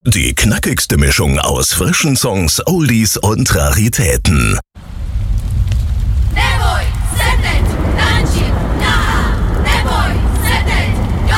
Die knackigste Mischung aus frischen Songs, Oldies und Raritäten.